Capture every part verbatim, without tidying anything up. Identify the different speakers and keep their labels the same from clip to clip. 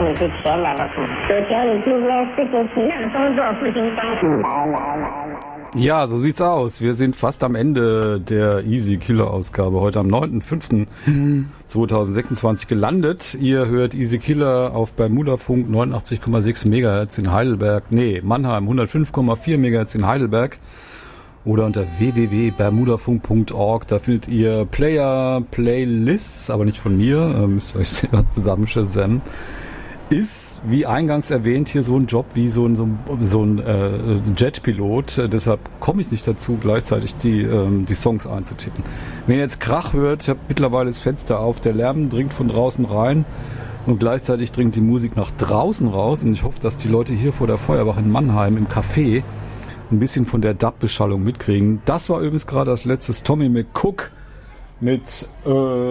Speaker 1: 你是钱来了，昨天你今天事情急难工作不行担心。
Speaker 2: Ja, so sieht's aus. Wir sind fast am Ende der Easy Killer Ausgabe. Heute am neunten fünften zweitausendsechsundzwanzig gelandet. Ihr hört Easy Killer auf Bermudafunk neunundachtzig Komma sechs Megahertz in Heidelberg. Nee, Mannheim hundertfünf Komma vier Megahertz in Heidelberg. Oder unter w w w punkt bermudafunk punkt org. Da findet ihr Player, Playlists, aber nicht von mir. Äh, müsst ihr euch selber zusammenschätzen. Ist, wie eingangs erwähnt, hier so ein Job wie so ein, so ein, so ein äh, Jetpilot. Äh, deshalb komme ich nicht dazu, gleichzeitig die, ähm, die Songs einzutippen. Wenn ihr jetzt Krach hört, ich habe mittlerweile das Fenster auf, der Lärm dringt von draußen rein und gleichzeitig dringt die Musik nach draußen raus. Und ich hoffe, dass die Leute hier vor der Feuerwache in Mannheim im Café ein bisschen von der D A B-Beschallung mitkriegen. Das war übrigens gerade das letzte Tommy McCook mit äh,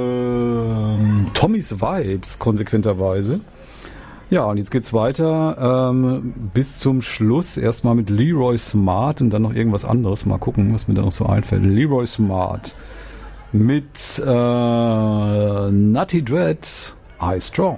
Speaker 2: Tommys Vibes, konsequenterweise. Ja, und jetzt geht's weiter ähm, bis zum Schluss. Erstmal mit Leroy Smart und dann noch irgendwas anderes. Mal gucken, was mir da noch so einfällt. Leroy Smart mit äh, Nutty Dread, I Strong.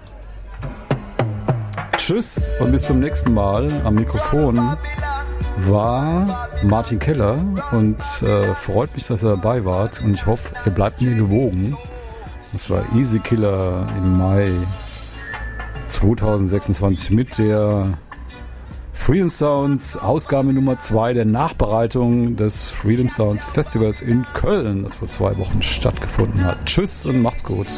Speaker 2: Tschüss und bis zum nächsten Mal. Am Mikrofon war Martin Keller und äh, freut mich, dass ihr dabei wart. Und ich hoffe, ihr bleibt mir gewogen. Das war Easy Killer im Mai zweitausendsechsundzwanzig mit der Freedom Sounds Ausgabe Nummer zwei der Nachbereitung des Freedom Sounds Festivals in Köln, das vor zwei Wochen stattgefunden hat. Tschüss und macht's gut.